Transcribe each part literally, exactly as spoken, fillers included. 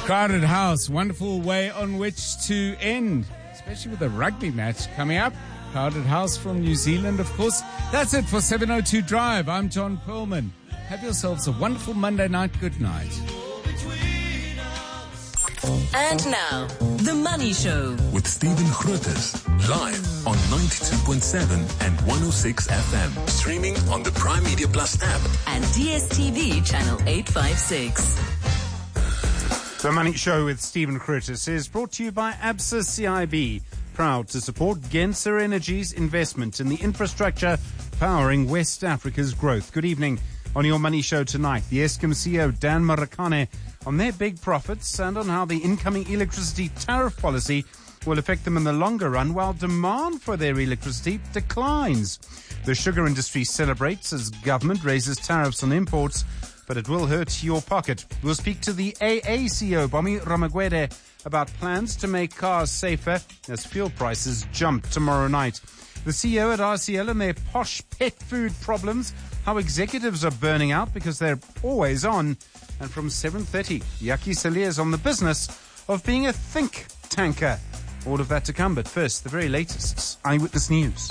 Crowded house, wonderful way on which to end, especially with a rugby match coming up. Crowded house from New Zealand, of course. That's it for seven oh two Drive. I'm John Perlman. Have yourselves a wonderful Monday night. Good night. And now, The Money Show. With Stephen Grootes. Live on ninety-two point seven and one oh six F M. Streaming on the Prime Media Plus app. And D S T V channel eight fifty-six. The Money Show with Stephen Grootes is brought to you by Absa C I B. Proud to support Genser Energy's investment in the infrastructure powering West Africa's growth. Good evening. On your Money Show tonight, the Eskom C E O Dan Marakane on their big profits and on how the incoming electricity tariff policy will affect them in the longer run while demand for their electricity declines. The sugar industry celebrates as government raises tariffs on imports, but it will hurt your pocket. We'll speak to the A A C E O, Bomi Ramagwede, about plans to make cars safer as fuel prices jump tomorrow night. The C E O at R C L and their posh pet food problems, how executives are burning out because they're always on. And from seven thirty, Yaki Salia's on the business of being a think tanker. All of that to come, but first, the very latest Eyewitness News.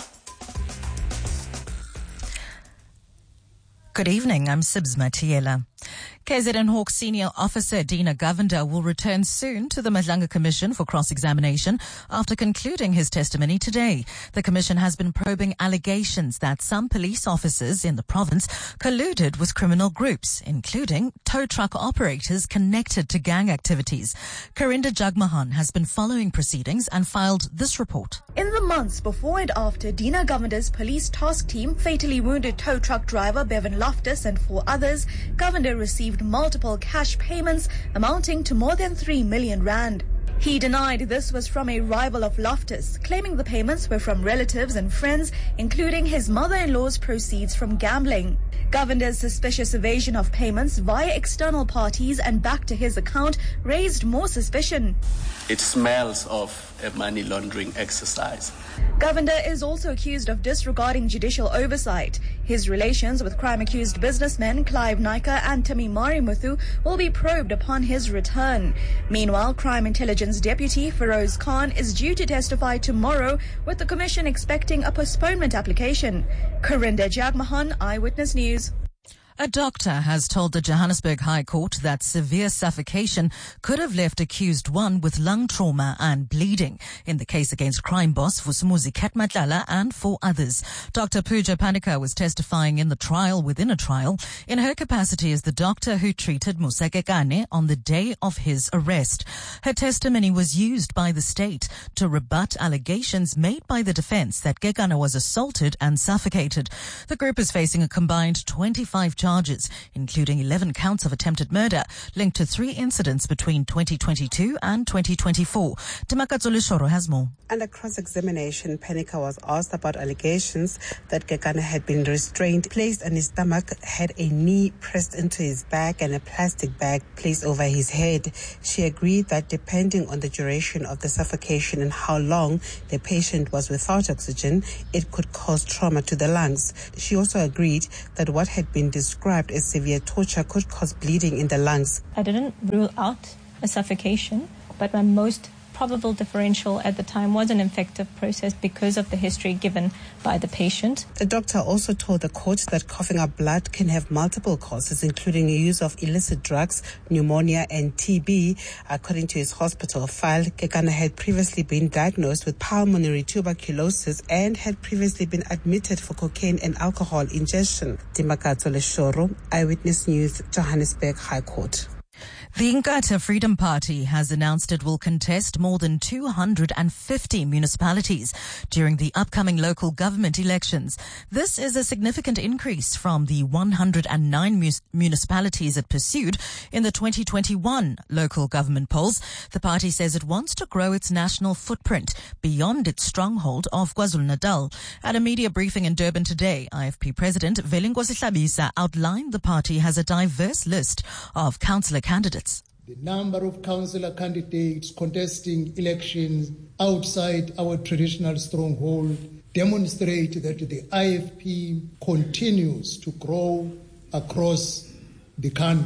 Good evening, I'm Sibs Matiela. K Z N Hawk senior officer Dina Govender will return soon to the Madlanga Commission for cross-examination after concluding his testimony today. The commission has been probing allegations that some police officers in the province colluded with criminal groups, including tow truck operators connected to gang activities. Karinda Jagmohan has been following proceedings and filed this report. In the months before and after Dina Govender's police task team fatally wounded tow truck driver Bevan Loftus and four others, Govender received multiple cash payments amounting to more than three million rand. He denied this was from a rival of Loftus, claiming the payments were from relatives and friends, including his mother-in-law's proceeds from gambling. Govender's suspicious evasion of payments via external parties and back to his account raised more suspicion. It smells of a money laundering exercise. Govender is also accused of disregarding judicial oversight. His relations with crime-accused businessmen Clive Naika and Tamimari Muthu will be probed upon his return. Meanwhile, Crime Intelligence Deputy Feroz Khan is due to testify tomorrow, with the Commission expecting a postponement application. Karinda Jagmohan, Eyewitness News. A doctor has told the Johannesburg High Court that severe suffocation could have left accused one with lung trauma and bleeding in the case against crime boss Vusumuzi Ketmatlala and four others. Doctor Pooja Panika was testifying in the trial within a trial in her capacity as the doctor who treated Musa Kekane on the day of his arrest. Her testimony was used by the state to rebut allegations made by the defense that Kekane was assaulted and suffocated. The group is facing a combined twenty-five charges, including eleven counts of attempted murder, linked to three incidents between twenty twenty-two and twenty twenty-four. Timakatsole Shoro has more. Under cross-examination, Panika was asked about allegations that Kekane had been restrained, placed on his stomach, had a knee pressed into his back and a plastic bag placed over his head. She agreed that depending on the duration of the suffocation and how long the patient was without oxygen, it could cause trauma to the lungs. She also agreed that what had been described as severe torture could cause bleeding in the lungs. I didn't rule out a suffocation, but my most probable differential at the time was an infective process because of the history given by the patient. The doctor also told the court that coughing up blood can have multiple causes, including the use of illicit drugs, pneumonia and T B. According to his hospital file, Kekane had previously been diagnosed with pulmonary tuberculosis and had previously been admitted for cocaine and alcohol ingestion. Timakatsole Shoro, Eyewitness News, Johannesburg High Court. The Inkatha Freedom Party has announced it will contest more than two hundred fifty municipalities during the upcoming local government elections. This is a significant increase from the one hundred nine mus- municipalities it pursued in the twenty twenty-one local government polls. The party says it wants to grow its national footprint beyond its stronghold of KwaZulu-Natal. At a media briefing in Durban today, I F P President Velinkosi Hlabisa outlined the party has a diverse list of councillor candidates. The number of councillor candidates contesting elections outside our traditional stronghold demonstrate that the I F P continues to grow across the country.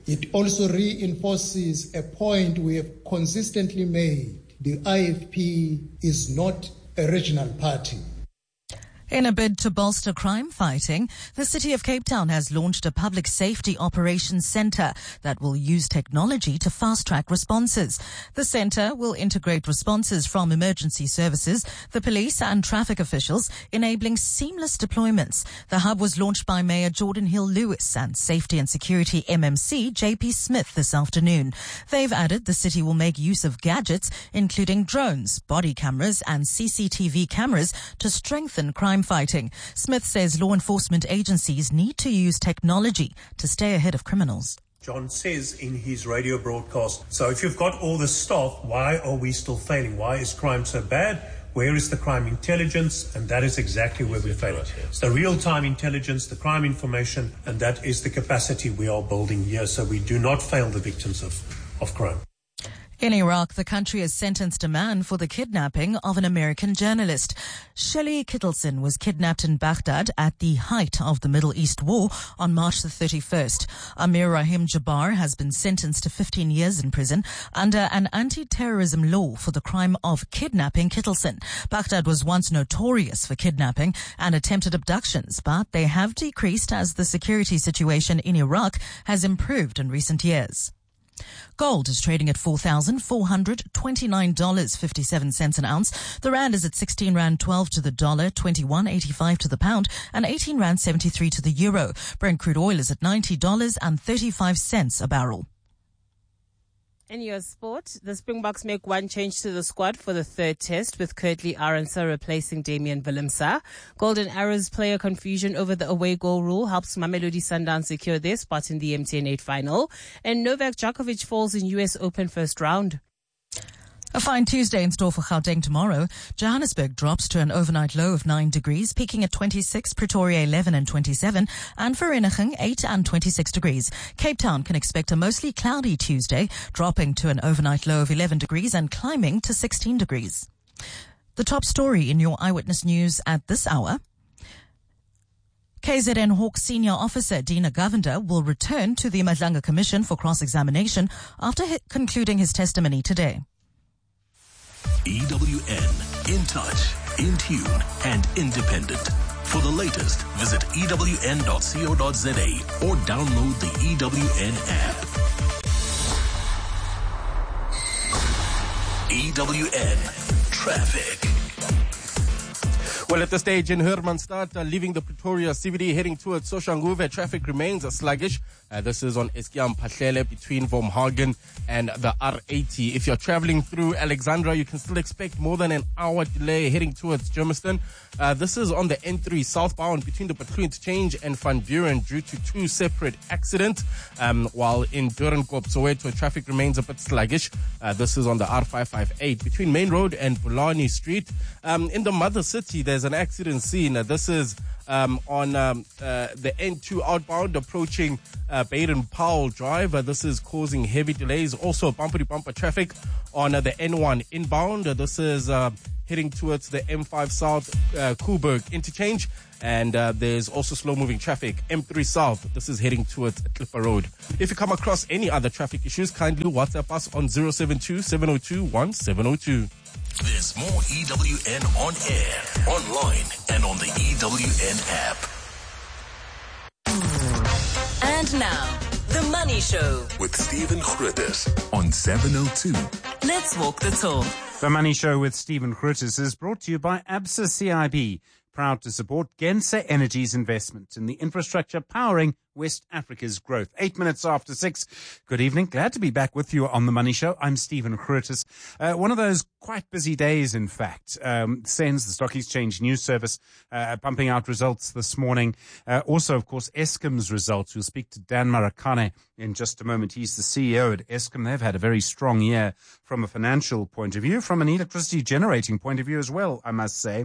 It also reinforces a point we have consistently made. The I F P is not a regional party. In a bid to bolster crime fighting, the City of Cape Town has launched a public safety operations centre that will use technology to fast-track responses. The centre will integrate responses from emergency services, the police and traffic officials, enabling seamless deployments. The hub was launched by Mayor Jordan Hill-Lewis and Safety and Security M M C J P Smith this afternoon. They've added the city will make use of gadgets, including drones, body cameras and C C T V cameras to strengthen crime fighting. Smith says law enforcement agencies need to use technology to stay ahead of criminals. John says in his radio broadcast, so if you've got all this stuff, why are we still failing? Why is crime so bad? Where is the crime intelligence? And that is exactly where we're failing. It's the real-time intelligence, the crime information, and that is the capacity we are building here, so we do not fail the victims of, of crime. In Iraq, the country has sentenced a man for the kidnapping of an American journalist. Shelley Kittleson was kidnapped in Baghdad at the height of the Middle East war on March the thirty-first. Amir Rahim Jabbar has been sentenced to fifteen years in prison under an anti-terrorism law for the crime of kidnapping Kittleson. Baghdad was once notorious for kidnapping and attempted abductions, but they have decreased as the security situation in Iraq has improved in recent years. Gold is trading at four thousand four hundred twenty-nine dollars and fifty-seven cents an ounce. The rand is at sixteen rand twelve to the dollar, twenty-one eighty-five to the pound, and eighteen rand seventy-three to the euro. Brent crude oil is at ninety dollars and thirty-five cents a barrel. In U S sport, the Springboks make one change to the squad for the third test, with Kurtley Arendse replacing Damian Willemse. Golden Arrows player confusion over the away goal rule helps Mamelodi Sundowns secure their spot in the M T N eight final. And Novak Djokovic falls in U S Open first round. A fine Tuesday in store for Gauteng tomorrow. Johannesburg drops to an overnight low of nine degrees, peaking at twenty-six, Pretoria eleven and twenty-seven, and Vereeniging eight and twenty-six degrees. Cape Town can expect a mostly cloudy Tuesday, dropping to an overnight low of eleven degrees and climbing to sixteen degrees. The top story in your Eyewitness News at this hour. K Z N Hawk Senior Officer Dina Govender will return to the Madlanga Commission for cross-examination after hi- concluding his testimony today. E W N, in touch, in tune, and independent. For the latest, visit E W N dot co dot za or download the E W N app. E W N Traffic. Well, at the stage in Hermanstad, uh, leaving the Pretoria C B D, heading towards Soshanguve, traffic remains uh, sluggish. Uh, this is on Eskiam Pahlele between Vormhagen and the R eighty. If you're traveling through Alexandra, you can still expect more than an hour delay heading towards Germiston. Uh, this is on the N three southbound between the Patrol Interchange and Van Buren due to two separate accidents. Um, while in Doornkop, Soweto, traffic remains a bit sluggish. Uh, this is on the R five five eight between Main Road and Bulani Street. Um, in the mother city, there's an accident scene. Uh, this is um, on um, uh, the N two outbound approaching uh, Baden-Powell Drive. Uh, this is causing heavy delays. Also, bumper-to-bumper traffic on uh, the N one inbound. Uh, this is uh, heading towards the M five South uh, Coburg interchange. And uh, there's also slow-moving traffic, M three South. This is heading towards Clipper Road. If you come across any other traffic issues, kindly WhatsApp us on zero seven two, seven oh two, one seven oh two. There's more E W N on air, online, and on the E W N app. And now, The Money Show with Stephen Grootes on seven oh two. Let's walk the talk. The Money Show with Stephen Grootes is brought to you by Absa C I B, proud to support Genser Energy's investment in the infrastructure powering West Africa's growth. Eight minutes after six. Good evening. Glad to be back with you on The Money Show. I'm Stephen Grootes. Uh, one of those quite busy days, in fact. Um, SENS, the Stock Exchange News Service, uh, pumping out results this morning. Uh, also, of course, Eskom's results. We'll speak to Dan Marakane in just a moment. He's the C E O at Eskom. They've had a very strong year from a financial point of view, from an electricity generating point of view as well, I must say.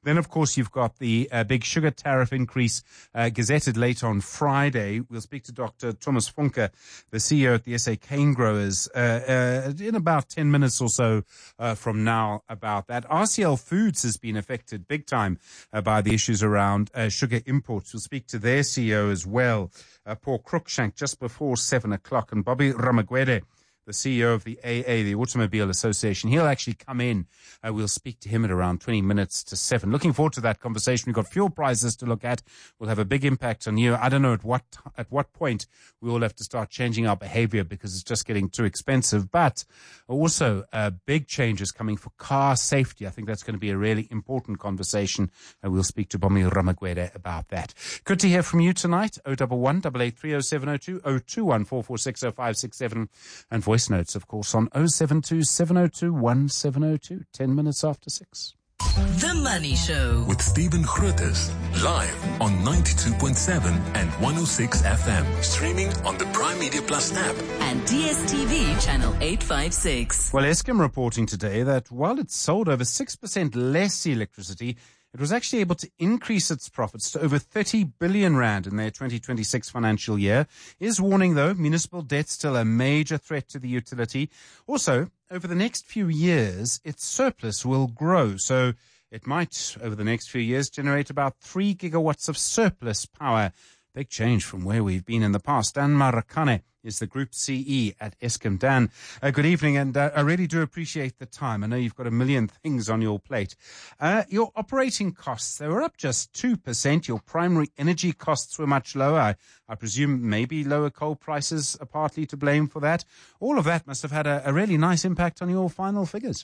Then, of course, you've got the uh, big sugar tariff increase uh, gazetted late on Friday. We'll speak to Doctor Thomas Funke, the C E O at the S A Cane Growers, uh, uh, in about ten minutes or so uh, from now about that. R C L Foods has been affected big time uh, by the issues around uh, sugar imports. We'll speak to their C E O as well, uh, Paul Cruikshank, just before seven o'clock. And Bobby Ramagwede, the C E O of the A A, the Automobile Association. He'll actually come in. Uh, we'll speak to him at around twenty minutes to seven. Looking forward to that conversation. We've got fuel prices to look at. We'll have a big impact on you. I don't know at what at what point we will have to start changing our behavior because it's just getting too expensive. But also uh, big changes coming for car safety. I think that's going to be a really important conversation. And we'll speak to Bomi Ramagwede about that. Good to hear from you tonight. oh one one, eight eight three oh seven oh two, oh two one, four four six oh five six seven, and voice Voice notes, of course, on oh seven two, seven oh two, one seven oh two, ten minutes after six. The Money Show with Stephen Grootes, live on ninety-two point seven and one oh six F M, streaming on the Prime Media Plus app and D S T V channel eight fifty-six. Well, Eskom reporting today that while it sold over six percent less electricity, it was actually able to increase its profits to over thirty billion rand in their twenty twenty-six financial year. Is warning, though, municipal debt still a major threat to the utility. Also, over the next few years, its surplus will grow. So it might, over the next few years, generate about three gigawatts of surplus power. Big change from where we've been in the past. Dan Marakane is the Group C E at Eskom. Dan, uh, good evening, and uh, I really do appreciate the time. I know you've got a million things on your plate. Uh, your operating costs, they were up just two percent. Your primary energy costs were much lower. I, I presume maybe lower coal prices are partly to blame for that. All of that must have had a, a really nice impact on your final figures.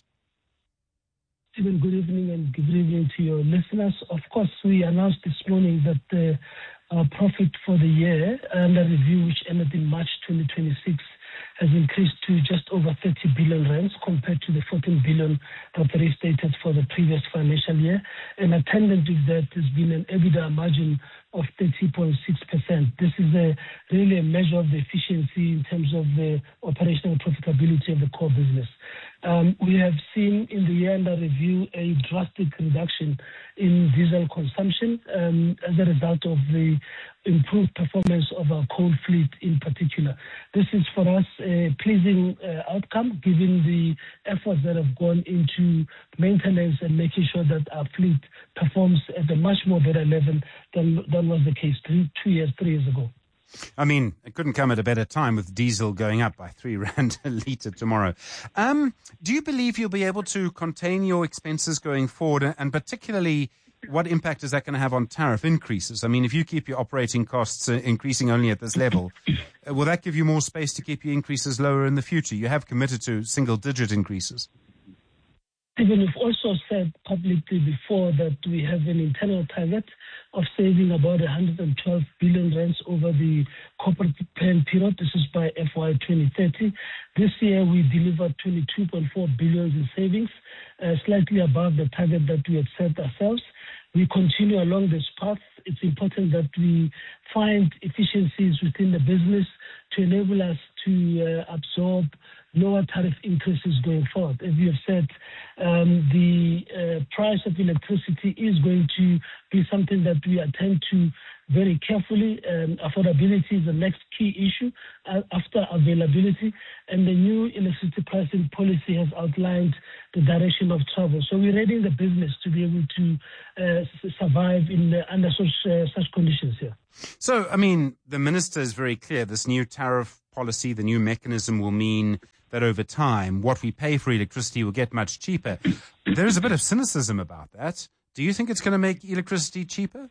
Stephen, good evening and good evening to your listeners. Of course, we announced this morning that uh, our profit for the year under review, which ended in March twenty twenty-six, has increased to just over thirty billion rands compared to the fourteen billion that they restated for the previous financial year. And attendant with that has been an EBITDA margin of thirty point six percent. This is a, really a measure of the efficiency in terms of the operational profitability of the core business. Um, we have seen in the year under review a drastic reduction in diesel consumption um, as a result of the improved performance of our coal fleet in particular. This is for us a pleasing uh, outcome given the efforts that have gone into maintenance and making sure that our fleet performs at a much more better level than, than was the case three, two years, three years ago. I mean, it couldn't come at a better time with diesel going up by three rand a litre tomorrow. Um, do you believe you'll be able to contain your expenses going forward, and particularly what impact is that going to have on tariff increases? I mean, if you keep your operating costs uh, increasing only at this level, uh, will that give you more space to keep your increases lower in the future? You have committed to single-digit increases. Stephen, we've also said publicly before that we have an internal target of saving about one hundred twelve billion rands over the corporate plan period. This is by F Y twenty thirty. This year we delivered twenty-two point four billion in savings, uh, slightly above the target that we had set ourselves. We continue along this path. It's important that we find efficiencies within the business to enable us to uh, absorb lower tariff increases going forward. As you have said, um, the uh, price of electricity is going to be something that we attend to very carefully. Um, affordability is the next key issue uh, after availability, and the new electricity pricing policy has outlined the direction of travel. So we're readying the business to be able to uh, survive in uh, under such, uh, such conditions here. So, I mean, the minister is very clear. This new tariff policy, the new mechanism will mean that over time, what we pay for electricity will get much cheaper. There is a bit of cynicism about that. Do you think it's going to make electricity cheaper?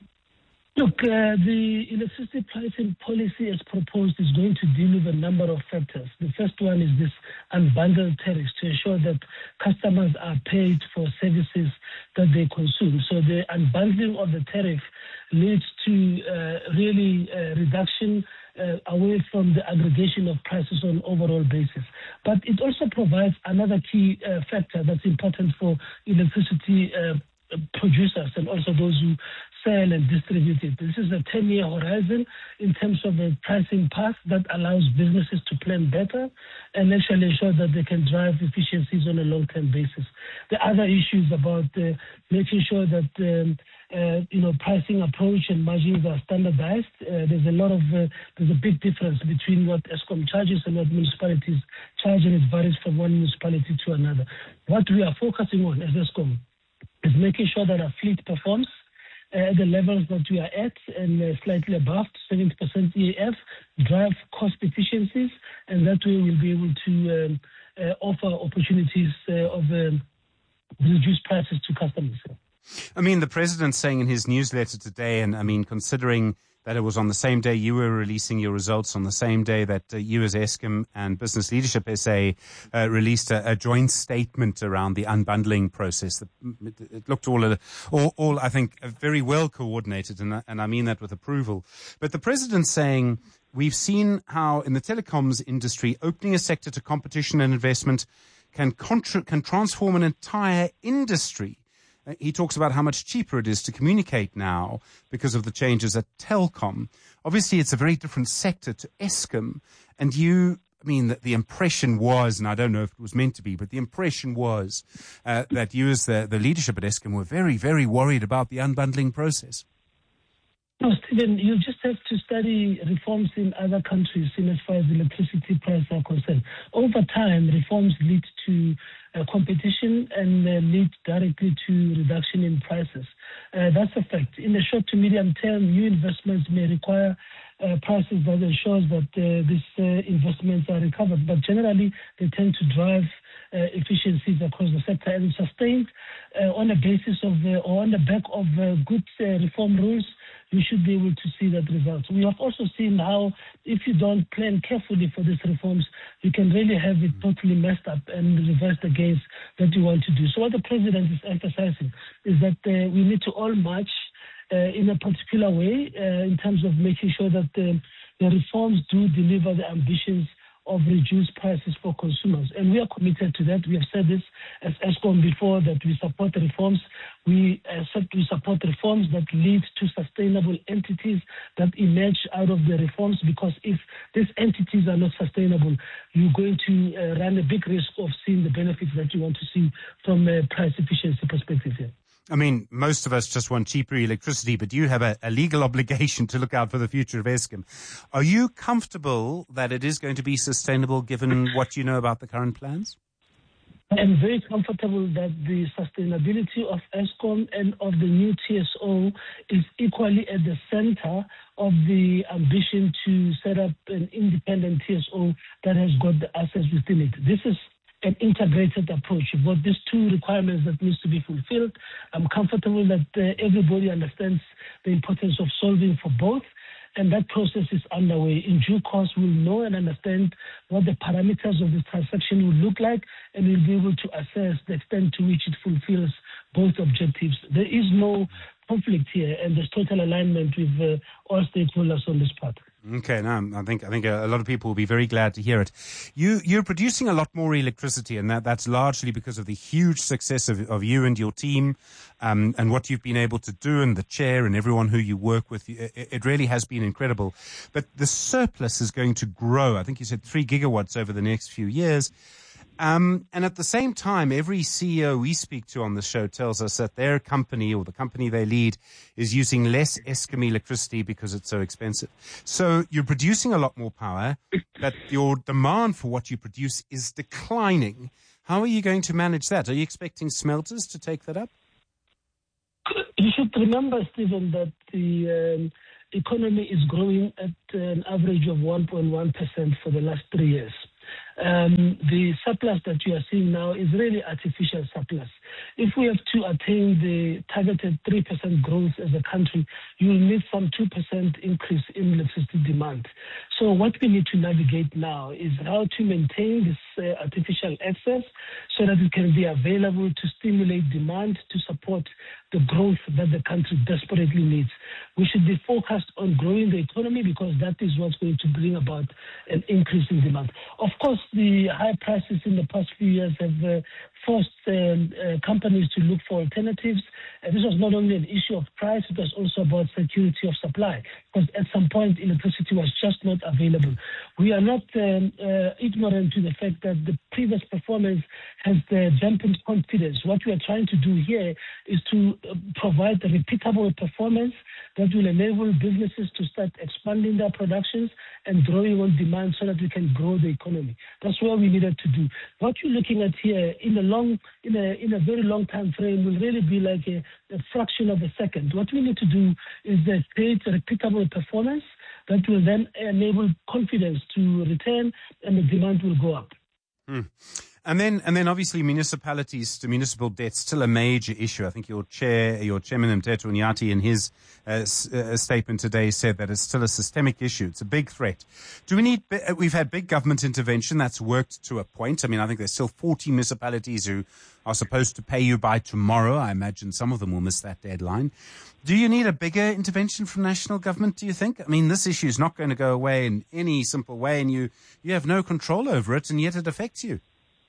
Look, uh, the electricity pricing policy as proposed is going to deal with a number of factors. The first one is this unbundled tariffs to ensure that customers are paid for services that they consume. So the unbundling of the tariff leads to uh, really uh, reduction uh, away from the aggregation of prices on an overall basis. But it also provides another key uh, factor that's important for electricity uh, producers and also those who sell and distribute it. This is a ten-year horizon in terms of a pricing path that allows businesses to plan better and actually ensure that they can drive efficiencies on a long-term basis. The other issue is about uh, making sure that um, uh, you know pricing approach and margins are standardized. Uh, there's a lot of uh, there's a big difference between what Eskom charges and what municipalities charge, and it varies from one municipality to another. What we are focusing on as Eskom is making sure that our fleet performs uh, at the levels that we are at and uh, slightly above seventy percent E A F, drive cost efficiencies, and that way we'll be able to um, uh, offer opportunities uh, of um, reduced prices to customers. I mean, the president's saying in his newsletter today, and I mean, considering that it was on the same day you were releasing your results, on the same day that uh, you as Eskom and Business Leadership S A uh, released a, a joint statement around the unbundling process. It, it looked all, all, all, I think, very well coordinated, and, and I mean that with approval. But the president's saying we've seen how in the telecoms industry, opening a sector to competition and investment can, contra- can transform an entire industry. He talks about how much cheaper it is to communicate now because of the changes at Telkom. Obviously, it's a very different sector to Eskom. And you, I mean, the, the impression was, and I don't know if it was meant to be, but the impression was uh, that you as the, the leadership at Eskom were very, very worried about the unbundling process. No, Stephen, you just have to study reforms in other countries in as far as electricity prices are concerned. Over time, reforms lead to uh, competition and uh, lead directly to reduction in prices. Uh, that's a fact. In the short to medium term, new investments may require uh, prices that ensures that uh, these uh, investments are recovered. But generally, they tend to drive uh, efficiencies across the sector and sustained uh, on a basis of uh, or on the back of uh, good uh, reform rules. You should be able to see that result. We have also seen how if you don't plan carefully for these reforms, you can really have it totally messed up and reverse the gains that you want to do. So what the president is emphasizing is that uh, we need to all march uh, in a particular way uh, in terms of making sure that uh, the reforms do deliver the ambitions of reduced prices for consumers. And we are committed to that. We have said this as Eskom before, that we support reforms. We, uh, we support reforms that lead to sustainable entities that emerge out of the reforms, because if these entities are not sustainable, you're going to uh, run a big risk of seeing the benefits that you want to see from a price efficiency perspective here. I mean, most of us just want cheaper electricity, but you have a, a legal obligation to look out for the future of Eskom. Are you comfortable that it is going to be sustainable given what you know about the current plans? I am very comfortable that the sustainability of Eskom and of the new T S O is equally at the center of the ambition to set up an independent T S O that has got the assets within it. This is an integrated approach. You've got these two requirements that needs to be fulfilled. I'm comfortable that uh, everybody understands the importance of solving for both, and that process is underway. In due course, we'll know and understand what the parameters of the transaction will look like, and we'll be able to assess the extent to which it fulfills both objectives. There is no conflict here, and there's total alignment with uh, all stakeholders on this part. Okay, no, I think I think a, a lot of people will be very glad to hear it. You you're producing a lot more electricity, and that, that's largely because of the huge success of, of you and your team, um, and what you've been able to do, and the chair and everyone who you work with. It, it really has been incredible. But the surplus is going to grow. I think you said three gigawatts over the next few years. Um, and at the same time, every C E O we speak to on the show tells us that their company or the company they lead is using less Eskom electricity because it's so expensive. So you're producing a lot more power, but your demand for what you produce is declining. How are you going to manage that? Are you expecting smelters to take that up? You should remember, Stephen, that the um, economy is growing at an average of one point one percent for the last three years. Um, the surplus that you are seeing now is really artificial surplus. If we have to attain the targeted three percent growth as a country, you will need some two percent increase in electricity demand. So what we need to navigate now is how to maintain this uh, artificial excess so that it can be available to stimulate demand to support the growth that the country desperately needs. We should be focused on growing the economy because that is what's going to bring about an increase in demand. Of course, the high prices in the past few years have uh, forced um, uh, companies to look for alternatives. And this was not only an issue of price, it was also about security of supply, because at some point electricity was just not available. We are not um, uh, ignorant to the fact that the previous performance has uh, dampened confidence. What we are trying to do here is to uh, provide a repeatable performance that will enable businesses to start expanding their productions and drawing on demand so that we can grow the economy. That's what we needed to do. What you're looking at here in a long, in a in a very long time frame will really be like a, a fraction of a second. What we need to do is uh, create a repeatable performance that will then enable confidence to return and the demand will go up. Hmm. And then, and then, obviously, municipalities to municipal debt still a major issue. I think your chair, your chairman, Mteto Nyati, in his uh, s- uh, statement today said that it's still a systemic issue. It's a big threat. Do we need? We've had big government intervention that's worked to a point. I mean, I think there's still forty municipalities who are supposed to pay you by tomorrow. I imagine some of them will miss that deadline. Do you need a bigger intervention from national government, do you think? I mean, this issue is not going to go away in any simple way, and you you have no control over it, and yet it affects you.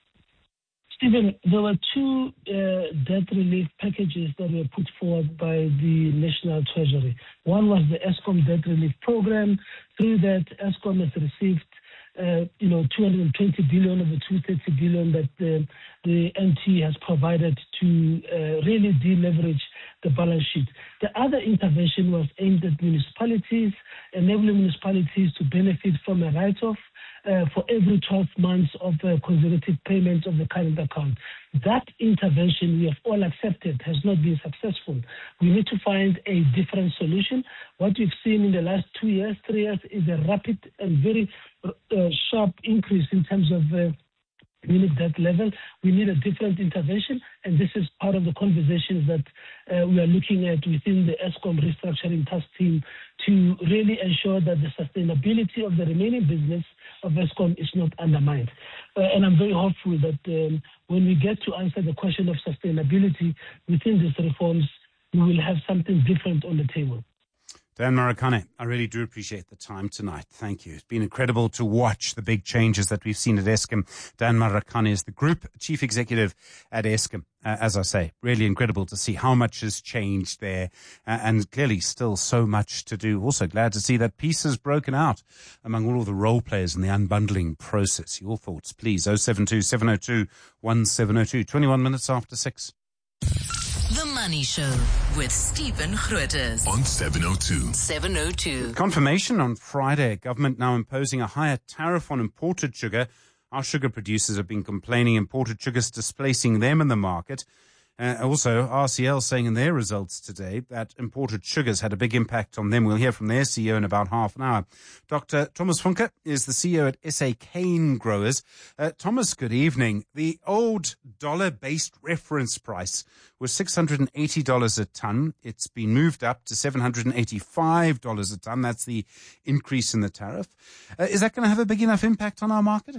Stephen, there were two uh, debt relief packages that were put forward by the National Treasury. One was the Eskom debt relief program. Through that, Eskom has received, uh, you know, two hundred twenty billion of the two hundred thirty billion that the, the N T has provided to uh, really deleverage the balance sheet. The other intervention was aimed at municipalities, enabling municipalities to benefit from a write-off Uh, for every twelve months of uh, consecutive payments of the current account. That intervention we have all accepted has not been successful. We need to find a different solution. What we've seen in the last two years, three years, is a rapid and very uh, sharp increase in terms of uh, unit debt level. We need a different intervention, and this is part of the conversations that uh, we are looking at within the Eskom restructuring task team to really ensure that the sustainability of the remaining business of Eskom is not undermined. Uh, and I'm very hopeful that um, when we get to answer the question of sustainability within these reforms, we will have something different on the table. Dan Marikane, I really do appreciate the time tonight. Thank you. It's been incredible to watch the big changes that we've seen at Eskom. Dan Marikane is the Group Chief Executive at Eskom. Uh, as I say, really incredible to see how much has changed there, uh, and clearly still so much to do. Also glad to see that peace has broken out among all of the role players in the unbundling process. Your thoughts, please. oh seven two, seven oh two, one seven oh two. twenty-one minutes after six. The Money Show with Stephen Grootes on seven oh two. seven oh two. Confirmation on Friday, government now imposing a higher tariff on imported sugar. Our sugar producers have been complaining imported sugar's displacing them in the market. Uh, also, R C L saying in their results today that imported sugars had a big impact on them. We'll hear from their C E O in about half an hour. Doctor Thomas Funke is the C E O at S A Cane Growers. Uh, Thomas, good evening. The old dollar-based reference price was six hundred eighty dollars a tonne. It's been moved up to seven hundred eighty-five dollars a tonne. That's the increase in the tariff. Uh, is that going to have a big enough impact on our market?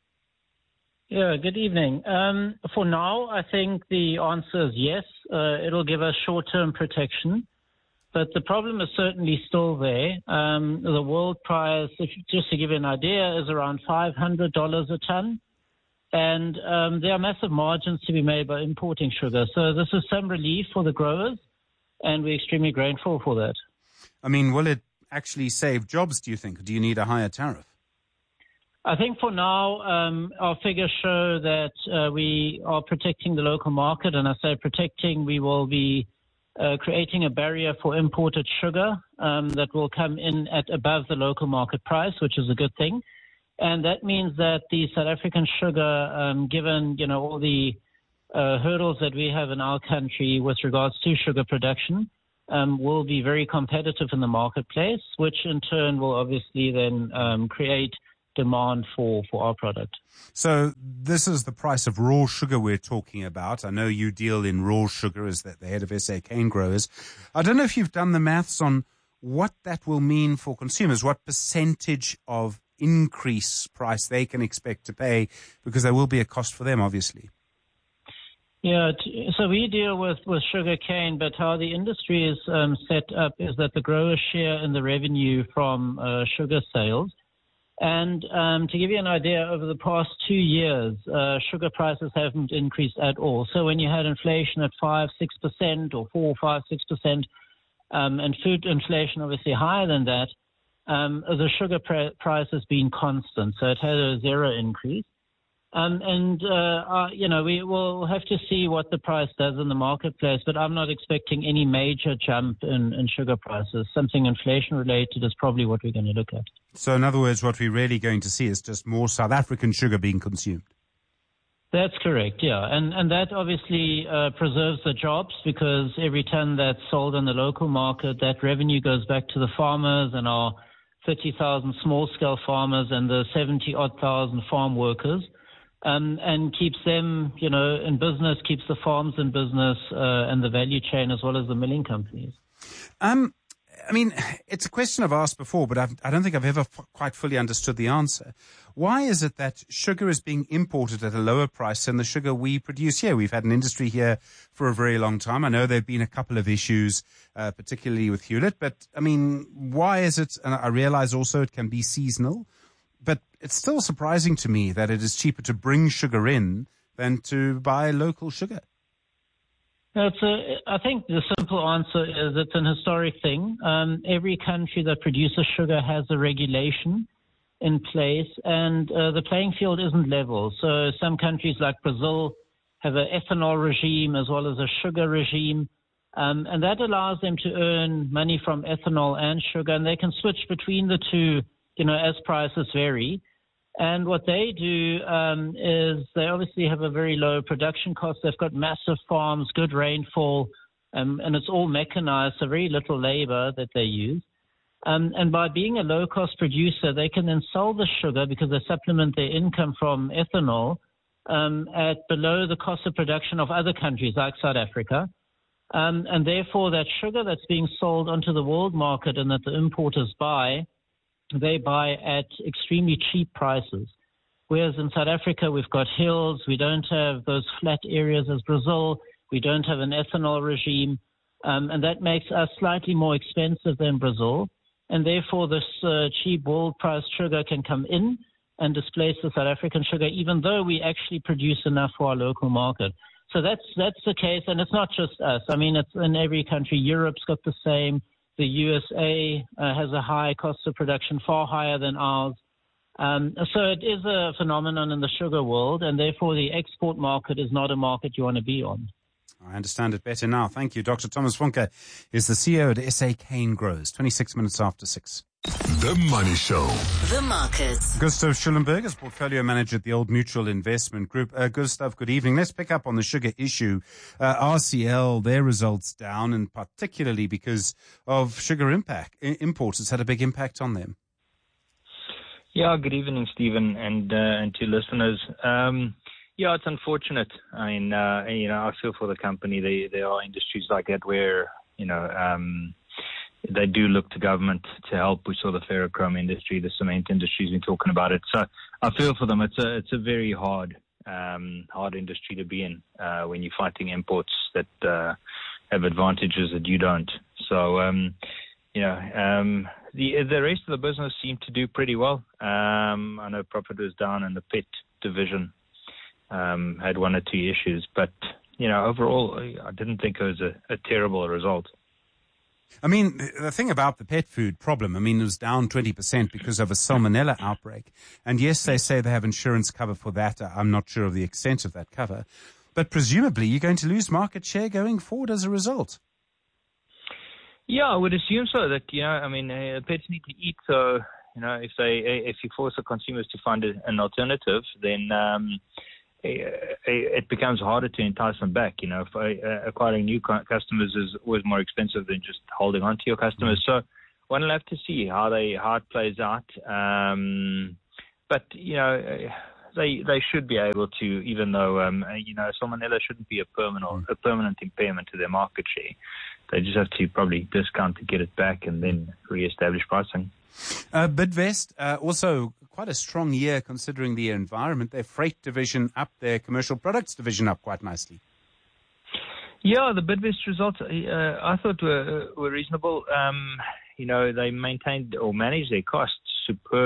Yeah, good evening. Um, for now, I think the answer is yes. Uh, it'll give us short-term protection. But the problem is certainly still there. Um, the world price, if, just to give you an idea, is around five hundred dollars a ton. And um, there are massive margins to be made by importing sugar. So this is some relief for the growers, and we're extremely grateful for that. I mean, will it actually save jobs, do you think? Do you need a higher tariff? I think for now, um, our figures show that uh, we are protecting the local market. And I say protecting, we will be uh, creating a barrier for imported sugar um, that will come in at above the local market price, which is a good thing. And that means that the South African sugar, um, given, you know, all the uh, hurdles that we have in our country with regards to sugar production, um, will be very competitive in the marketplace, which in turn will obviously then um, create demand for, for our product. So this is the price of raw sugar we're talking about. I know you deal in raw sugar as the, the head of S A Cane Growers. I don't know if you've done the maths on what that will mean for consumers, what percentage of increase price they can expect to pay, because there will be a cost for them, obviously. Yeah, so we deal with, with sugar cane, but how the industry is um, set up is that the growers share in the revenue from uh, sugar sales. And um, to give you an idea, over the past two years, uh, sugar prices haven't increased at all. So when you had inflation at five, six percent, or four, five, six percent, um, and food inflation obviously higher than that, um, the sugar pr- price has been constant. So it had a zero increase. Um, and, uh, uh, you know, we will have to see what the price does in the marketplace, but I'm not expecting any major jump in, in sugar prices. Something inflation-related is probably what we're going to look at. So, in other words, what we're really going to see is just more South African sugar being consumed. That's correct, yeah. And and that obviously uh, preserves the jobs, because every ton that's sold in the local market, that revenue goes back to the farmers and our thirty thousand small-scale farmers and the seventy-odd thousand farm workers. Um, and keeps them, you know, in business, keeps the farms in business uh, and the value chain, as well as the milling companies. Um, I mean, it's a question I've asked before, but I've, I don't think I've ever f- quite fully understood the answer. Why is it that sugar is being imported at a lower price than the sugar we produce here? We've had an industry here for a very long time. I know there have been a couple of issues, uh, particularly with Hewlett, but I mean, why is it, and I realize also it can be seasonal, but it's still surprising to me that it is cheaper to bring sugar in than to buy local sugar. It's a, I think the simple answer is it's an historic thing. Um, every country that produces sugar has a regulation in place, and uh, the playing field isn't level. So some countries like Brazil have an ethanol regime as well as a sugar regime, um, and that allows them to earn money from ethanol and sugar, and they can switch between the two, you know, as prices vary. And what they do um, is they obviously have a very low production cost. They've got massive farms, good rainfall, um, and it's all mechanized, so very little labor that they use. Um, and by being a low-cost producer, they can then sell the sugar, because they supplement their income from ethanol, um, at below the cost of production of other countries like South Africa. Um, and therefore, that sugar that's being sold onto the world market and that the importers buy, they buy at extremely cheap prices. Whereas in South Africa, we've got hills. We don't have those flat areas as Brazil. We don't have an ethanol regime. Um, and that makes us slightly more expensive than Brazil. And therefore, this uh, cheap world price sugar can come in and displace the South African sugar, even though we actually produce enough for our local market. So that's that's the case. And it's not just us. I mean, it's in every country. Europe's got the same. The U S A uh, has a high cost of production, far higher than ours. Um, so it is a phenomenon in the sugar world, and therefore the export market is not a market you want to be on. I understand it better now. Thank you. Doctor Thomas Funke is the C E O at S A Cane Growers. twenty-six minutes after six. The Money Show. The Markets. Gustav Schulenberg is portfolio manager at the Old Mutual Investment Group. Uh, Gustav, good evening. Let's pick up on the sugar issue. Uh, R C L, their results down, and particularly because of sugar impact. I- imports has had a big impact on them. Yeah, good evening, Stephen, and uh, and to listeners. Um, yeah, it's unfortunate. I mean, uh, you know, I feel for the company. They, there are industries like that where, you know, um, they do look to government to help. We saw the ferrochrome industry, the cement industry's been talking about it. So I feel for them. It's a it's a very hard um, hard industry to be in uh, when you're fighting imports that uh, have advantages that you don't. So um, you know, um, the the rest of the business seemed to do pretty well. Um, I know profit was down in the pet division, um, had one or two issues, but you know, overall, I didn't think it was a, a terrible result. I mean, the thing about the pet food problem, I mean, it was down twenty percent because of a salmonella outbreak. And yes, they say they have insurance cover for that. I'm not sure of the extent of that cover. But presumably you're going to lose market share going forward as a result. Yeah, I would assume so. That, you know, I mean, uh, pets need to eat. So, you know, if they, if you force the consumers to find a, an alternative, then um, it becomes harder to entice them back. You know, if, uh, acquiring new customers is always more expensive than just holding on to your customers. So one will have to see how they how it plays out. Um, but you know, they they should be able to, even though um, you know, salmonella shouldn't be a permanent a permanent impairment to their market share. They just have to probably discount to get it back and then re-establish pricing. Uh, Bidvest, uh, also quite a strong year considering the environment. Their freight division up, their commercial products division up quite nicely. Yeah, the Bidvest results uh, I thought were, were reasonable. Um, you know, they maintained or managed their costs superb.